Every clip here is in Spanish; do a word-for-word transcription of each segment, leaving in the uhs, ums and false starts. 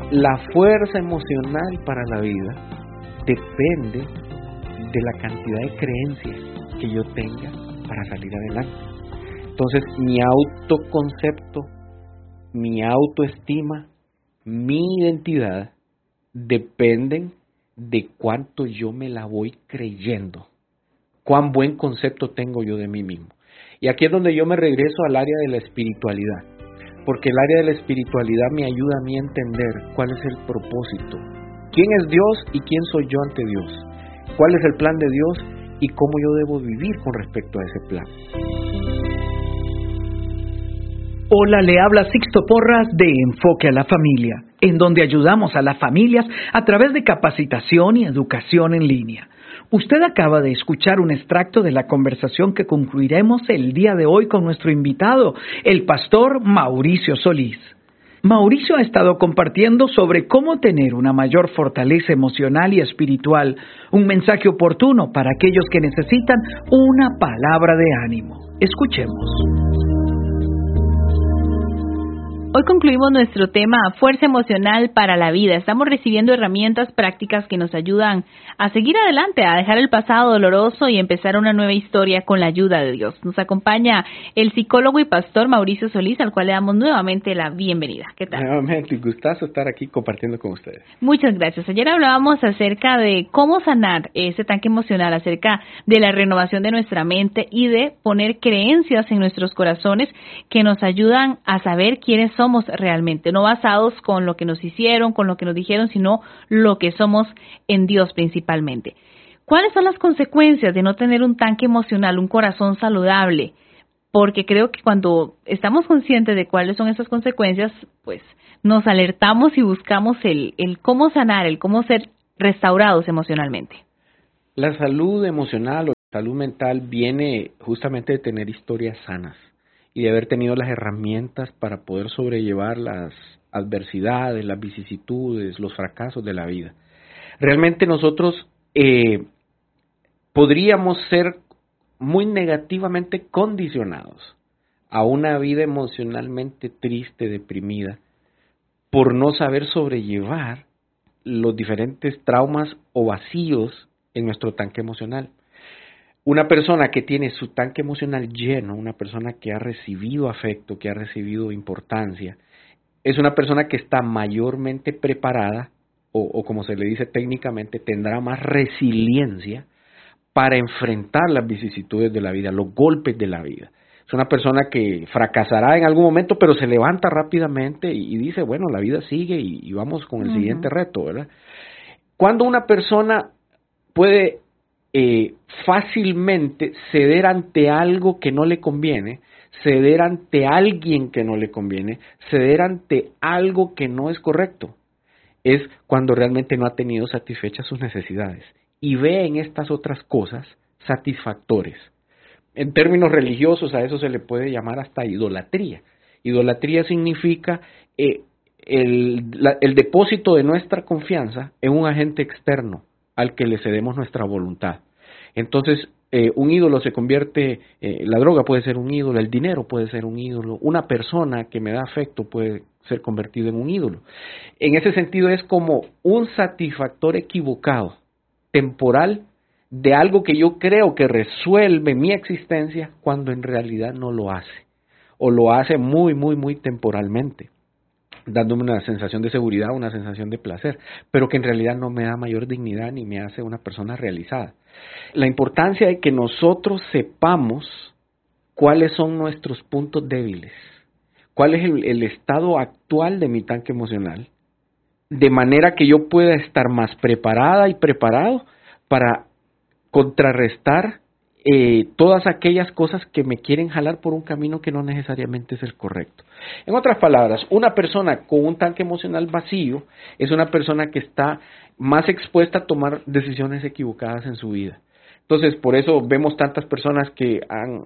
la fuerza emocional para la vida depende de la cantidad de creencias que yo tenga para salir adelante. Entonces, mi autoconcepto, mi autoestima, mi identidad dependen de cuánto yo me la voy creyendo, cuán buen concepto tengo yo de mí mismo. Y aquí es donde yo me regreso al área de la espiritualidad, porque el área de la espiritualidad me ayuda a mí a entender cuál es el propósito, quién es Dios y quién soy yo ante Dios, cuál es el plan de Dios y cómo yo debo vivir con respecto a ese plan. Hola, le habla Sixto Porras de Enfoque a la Familia, en donde ayudamos a las familias a través de capacitación y educación en línea. Usted acaba de escuchar un extracto de la conversación que concluiremos el día de hoy con nuestro invitado, el pastor Mauricio Solís. Mauricio ha estado compartiendo sobre cómo tener una mayor fortaleza emocional y espiritual, un mensaje oportuno para aquellos que necesitan una palabra de ánimo. Escuchemos. Hoy concluimos nuestro tema Fuerza Emocional para la Vida. Estamos recibiendo herramientas prácticas que nos ayudan a seguir adelante, a dejar el pasado doloroso y empezar una nueva historia con la ayuda de Dios. Nos acompaña el psicólogo y pastor Mauricio Solís, al cual le damos nuevamente la bienvenida. ¿Qué tal? Nuevamente, gustazo estar aquí compartiendo con ustedes. Muchas gracias. Ayer hablábamos acerca de cómo sanar ese tanque emocional, acerca de la renovación de nuestra mente y de poner creencias en nuestros corazones que nos ayudan a saber quiénes somos realmente, no basados con lo que nos hicieron, con lo que nos dijeron, sino lo que somos en Dios principalmente. ¿Cuáles son las consecuencias de no tener un tanque emocional, un corazón saludable? Porque creo que cuando estamos conscientes de cuáles son esas consecuencias, pues nos alertamos y buscamos el, el cómo sanar, el cómo ser restaurados emocionalmente. La salud emocional o la salud mental viene justamente de tener historias sanas y de haber tenido las herramientas para poder sobrellevar las adversidades, las vicisitudes, los fracasos de la vida. Realmente nosotros eh, podríamos ser muy negativamente condicionados a una vida emocionalmente triste, deprimida, por no saber sobrellevar los diferentes traumas o vacíos en nuestro tanque emocional. Una persona que tiene su tanque emocional lleno, una persona que ha recibido afecto, que ha recibido importancia, es una persona que está mayormente preparada, o, o como se le dice técnicamente, tendrá más resiliencia para enfrentar las vicisitudes de la vida, los golpes de la vida. Es una persona que fracasará en algún momento, pero se levanta rápidamente y, y dice, bueno, la vida sigue y, y vamos con el uh-huh. siguiente reto, ¿verdad? Cuando una persona puede Eh, fácilmente ceder ante algo que no le conviene, ceder ante alguien que no le conviene, ceder ante algo que no es correcto, es cuando realmente no ha tenido satisfechas sus necesidades y ve en estas otras cosas satisfactores. En términos religiosos a eso se le puede llamar hasta idolatría. Idolatría significa eh, el, la, el depósito de nuestra confianza en un agente externo al que le cedemos nuestra voluntad. Entonces, eh, un ídolo se convierte, eh, la droga puede ser un ídolo, el dinero puede ser un ídolo, una persona que me da afecto puede ser convertido en un ídolo. En ese sentido es como un satisfactor equivocado, temporal, de algo que yo creo que resuelve mi existencia cuando en realidad no lo hace, o lo hace muy, muy, muy temporalmente, dándome una sensación de seguridad, una sensación de placer, pero que en realidad no me da mayor dignidad ni me hace una persona realizada. La importancia de que nosotros sepamos cuáles son nuestros puntos débiles, cuál es el, el estado actual de mi tanque emocional, de manera que yo pueda estar más preparada y preparado para contrarrestar Eh, todas aquellas cosas que me quieren jalar por un camino que no necesariamente es el correcto. En otras palabras, una persona con un tanque emocional vacío es una persona que está más expuesta a tomar decisiones equivocadas en su vida. Entonces, por eso vemos tantas personas que han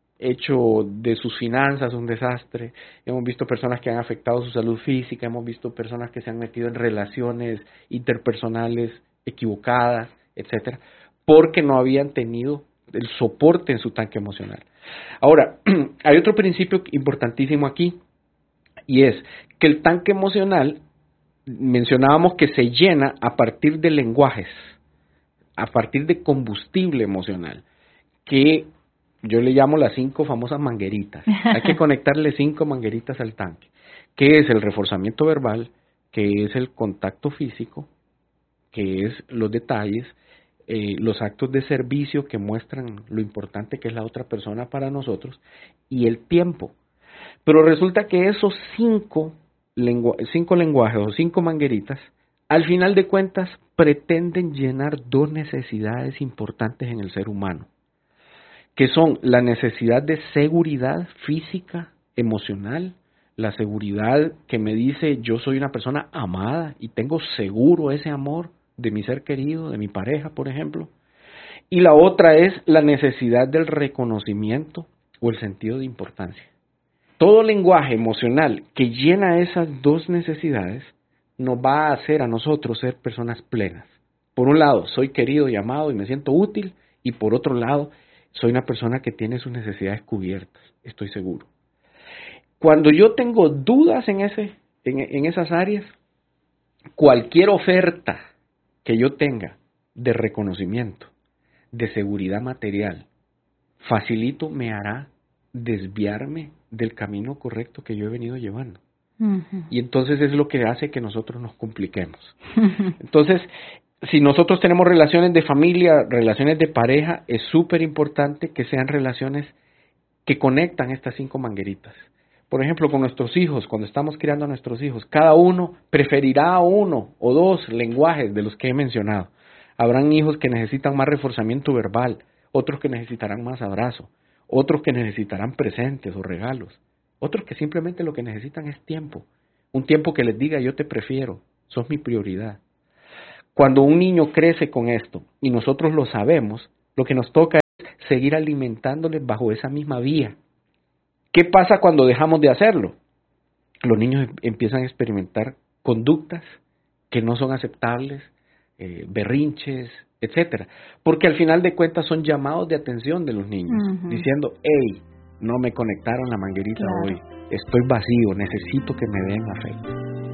hecho de sus finanzas un desastre, hemos visto personas que han afectado su salud física, hemos visto personas que se han metido en relaciones interpersonales equivocadas, etcétera, porque no habían tenido el soporte en su tanque emocional. Ahora, hay otro principio importantísimo aquí, y es que el tanque emocional mencionábamos que se llena a partir de lenguajes, a partir de combustible emocional, que yo le llamo las cinco famosas mangueritas. Hay que conectarle cinco mangueritas al tanque, que es el reforzamiento verbal, que es el contacto físico, que es los detalles, eh, los actos de servicio que muestran lo importante que es la otra persona para nosotros, y el tiempo. Pero resulta que esos cinco, lengu- cinco lenguajes o cinco mangueritas, al final de cuentas pretenden llenar dos necesidades importantes en el ser humano, que son la necesidad de seguridad física, emocional, la seguridad que me dice yo soy una persona amada y tengo seguro ese amor de mi ser querido, de mi pareja, por ejemplo. Y la otra es la necesidad del reconocimiento o el sentido de importancia. Todo lenguaje emocional que llena esas dos necesidades nos va a hacer a nosotros ser personas plenas. Por un lado, soy querido y amado y me siento útil, y por otro lado, soy una persona que tiene sus necesidades cubiertas, estoy seguro. Cuando yo tengo dudas en, ese, en, en esas áreas, cualquier oferta que yo tenga de reconocimiento, de seguridad material, facilito me hará desviarme del camino correcto que yo he venido llevando. Uh-huh. Y entonces es lo que hace que nosotros nos compliquemos. Entonces, si nosotros tenemos relaciones de familia, relaciones de pareja, es súper importante que sean relaciones que conectan estas cinco mangueritas. Por ejemplo, con nuestros hijos, cuando estamos criando a nuestros hijos, cada uno preferirá uno o dos lenguajes de los que he mencionado. Habrán hijos que necesitan más reforzamiento verbal, otros que necesitarán más abrazo, otros que necesitarán presentes o regalos, otros que simplemente lo que necesitan es tiempo, un tiempo que les diga yo te prefiero, sos mi prioridad. Cuando un niño crece con esto y nosotros lo sabemos, lo que nos toca es seguir alimentándoles bajo esa misma vía. ¿Qué pasa cuando dejamos de hacerlo? Los niños empiezan a experimentar conductas que no son aceptables, eh, berrinches, etcétera, porque al final de cuentas son llamados de atención de los niños, uh-huh. diciendo, hey, no me conectaron la manguerita claro. hoy, estoy vacío, necesito que me den afecto.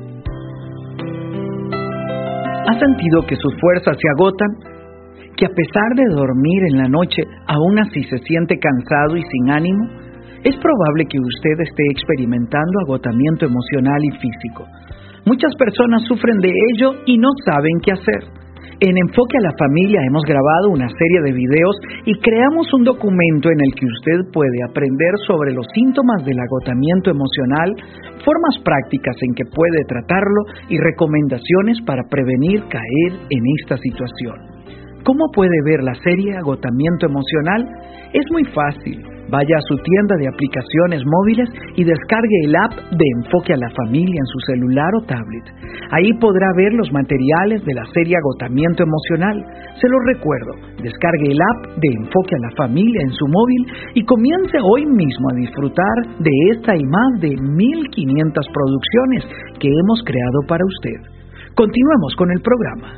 ¿Ha sentido que sus fuerzas se agotan? ¿Que a pesar de dormir en la noche, aún así se siente cansado y sin ánimo? Es probable que usted esté experimentando agotamiento emocional y físico. Muchas personas sufren de ello y no saben qué hacer. En Enfoque a la Familia hemos grabado una serie de videos y creamos un documento en el que usted puede aprender sobre los síntomas del agotamiento emocional, formas prácticas en que puede tratarlo y recomendaciones para prevenir caer en esta situación. ¿Cómo puede ver la serie Agotamiento Emocional? Es muy fácil. Vaya a su tienda de aplicaciones móviles y descargue el app de Enfoque a la Familia en su celular o tablet. Ahí podrá ver los materiales de la serie Agotamiento Emocional. Se lo recuerdo, descargue el app de Enfoque a la Familia en su móvil y comience hoy mismo a disfrutar de esta y más de mil quinientas producciones que hemos creado para usted. Continuamos con el programa.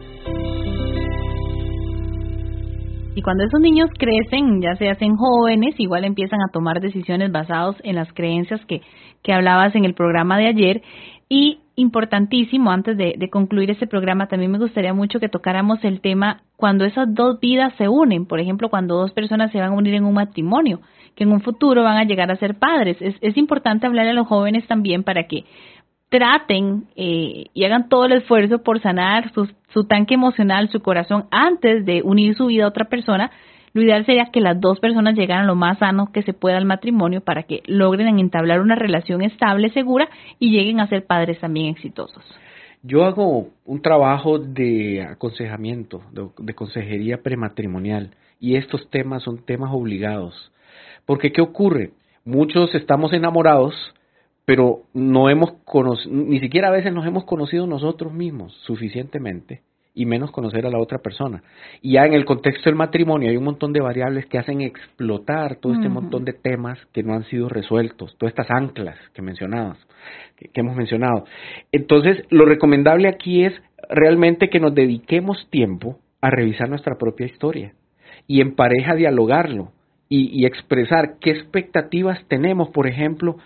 Y cuando esos niños crecen, ya se hacen jóvenes, igual empiezan a tomar decisiones basadas en las creencias que, que hablabas en el programa de ayer. Y importantísimo, antes de, de concluir este programa, también me gustaría mucho que tocáramos el tema cuando esas dos vidas se unen. Por ejemplo, cuando dos personas se van a unir en un matrimonio, que en un futuro van a llegar a ser padres. Es, es importante hablar a los jóvenes también para que traten eh, y hagan todo el esfuerzo por sanar su, su tanque emocional, su corazón, antes de unir su vida a otra persona. Lo ideal sería que las dos personas llegaran lo más sano que se pueda al matrimonio para que logren entablar una relación estable, segura y lleguen a ser padres también exitosos. Yo hago un trabajo de aconsejamiento, de, de consejería prematrimonial, y estos temas son temas obligados. Porque ¿qué ocurre? Muchos estamos enamorados, pero no hemos conocido, ni siquiera a veces nos hemos conocido nosotros mismos suficientemente, y menos conocer a la otra persona. Y ya en el contexto del matrimonio hay un montón de variables que hacen explotar todo este uh-huh. montón de temas que no han sido resueltos, todas estas anclas que mencionabas, que, que hemos mencionado. Entonces, lo recomendable aquí es realmente que nos dediquemos tiempo a revisar nuestra propia historia y en pareja dialogarlo y, y expresar qué expectativas tenemos, por ejemplo,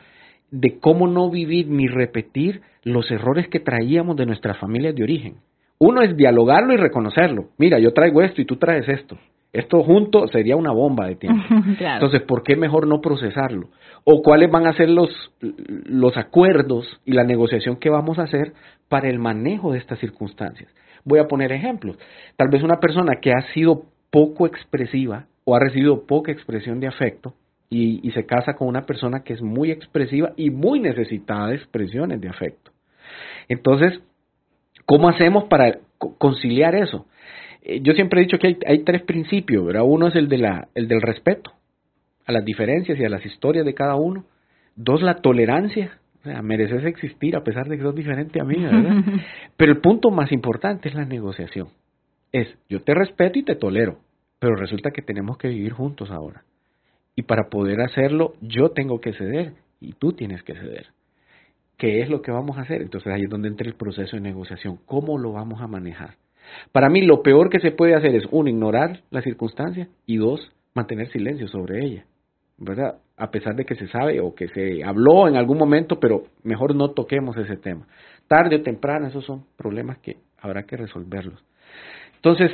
de cómo no vivir ni repetir los errores que traíamos de nuestras familias de origen. Uno es dialogarlo y reconocerlo. Mira, yo traigo esto y tú traes esto. Esto junto sería una bomba de tiempo. Claro. Entonces, ¿por qué mejor no procesarlo? O cuáles van a ser los, los acuerdos y la negociación que vamos a hacer para el manejo de estas circunstancias. Voy a poner ejemplos. Tal vez una persona que ha sido poco expresiva o ha recibido poca expresión de afecto y, y se casa con una persona que es muy expresiva y muy necesitada de expresiones de afecto. Entonces, ¿cómo hacemos para conciliar eso? Eh, yo siempre he dicho que hay, hay tres principios, ¿verdad? Uno es el, de la, el del respeto a las diferencias y a las historias de cada uno. Dos, la tolerancia. O sea, mereces existir a pesar de que sos diferente a mí, ¿verdad? Pero el punto más importante es la negociación. Es, yo te respeto y te tolero, pero resulta que tenemos que vivir juntos ahora. Y para poder hacerlo, yo tengo que ceder y tú tienes que ceder. ¿Qué es lo que vamos a hacer? Entonces ahí es donde entra el proceso de negociación. ¿Cómo lo vamos a manejar? Para mí lo peor que se puede hacer es, uno, ignorar la circunstancia y dos, mantener silencio sobre ella, ¿verdad? A pesar de que se sabe o que se habló en algún momento, pero mejor no toquemos ese tema. Tarde o temprano, esos son problemas que habrá que resolverlos. Entonces,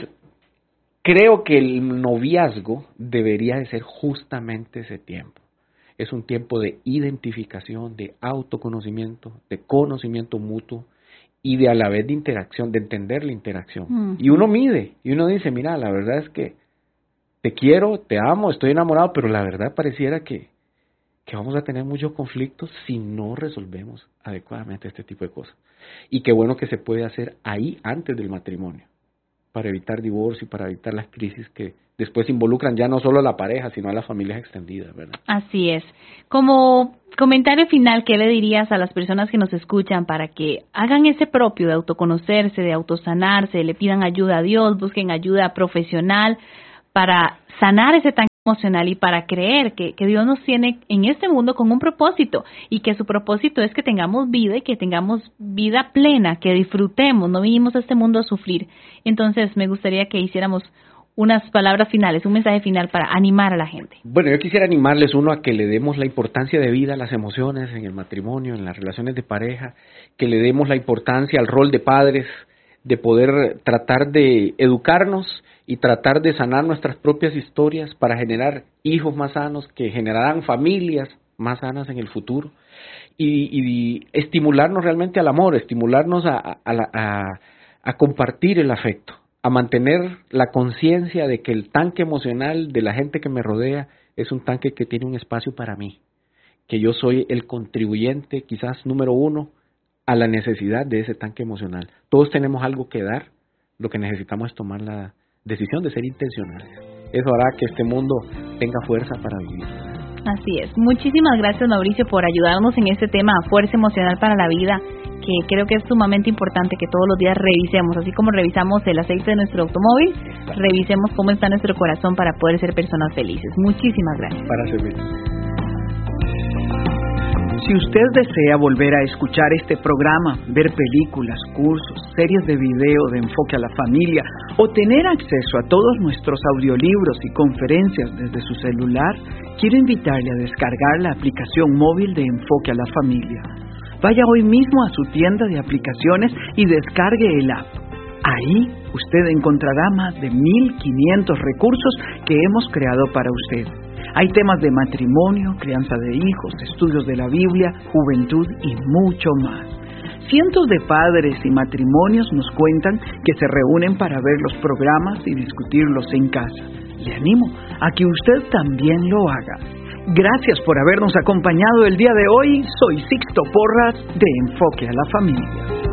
creo que el noviazgo debería de ser justamente ese tiempo. Es un tiempo de identificación, de autoconocimiento, de conocimiento mutuo y de a la vez de interacción, de entender la interacción. Uh-huh. Y uno mide, y uno dice, mira, la verdad es que te quiero, te amo, estoy enamorado, pero la verdad pareciera que, que vamos a tener muchos conflictos si no resolvemos adecuadamente este tipo de cosas. Y qué bueno que se puede hacer ahí antes del matrimonio, para evitar divorcio y para evitar las crisis que después involucran ya no solo a la pareja, sino a las familias extendidas, ¿verdad? Así es. Como comentario final, ¿qué le dirías a las personas que nos escuchan para que hagan ese propio de autoconocerse, de autosanarse, le pidan ayuda a Dios, busquen ayuda profesional para sanar ese tanque emocional y para creer que, que Dios nos tiene en este mundo con un propósito y que su propósito es que tengamos vida y que tengamos vida plena, que disfrutemos, no vinimos a este mundo a sufrir? Entonces me gustaría que hiciéramos unas palabras finales, un mensaje final para animar a la gente. Bueno, yo quisiera animarles uno a que le demos la importancia de vida a las emociones en el matrimonio, en las relaciones de pareja, que le demos la importancia al rol de padres, de poder tratar de educarnos y tratar de sanar nuestras propias historias para generar hijos más sanos que generarán familias más sanas en el futuro y, y estimularnos realmente al amor, estimularnos a, a, a, a compartir el afecto, a mantener la conciencia de que el tanque emocional de la gente que me rodea es un tanque que tiene un espacio para mí, que yo soy el contribuyente quizás número uno a la necesidad de ese tanque emocional. Todos tenemos algo que dar, lo que necesitamos es tomar la decisión de ser intencionales. Eso hará que este mundo tenga fuerza para vivir. Así es. Muchísimas gracias, Mauricio, por ayudarnos en este tema, fuerza emocional para la vida, que creo que es sumamente importante que todos los días revisemos, así como revisamos el aceite de nuestro automóvil, revisemos cómo está nuestro corazón para poder ser personas felices. Muchísimas gracias. Para servir. Si usted desea volver a escuchar este programa, ver películas, cursos, series de video de Enfoque a la Familia o tener acceso a todos nuestros audiolibros y conferencias desde su celular, quiero invitarle a descargar la aplicación móvil de Enfoque a la Familia. Vaya hoy mismo a su tienda de aplicaciones y descargue el app. Ahí usted encontrará más de mil quinientos recursos que hemos creado para usted. Hay temas de matrimonio, crianza de hijos, estudios de la Biblia, juventud y mucho más. Cientos de padres y matrimonios nos cuentan que se reúnen para ver los programas y discutirlos en casa. Le animo a que usted también lo haga. Gracias por habernos acompañado el día de hoy. Soy Sixto Porras de Enfoque a la Familia.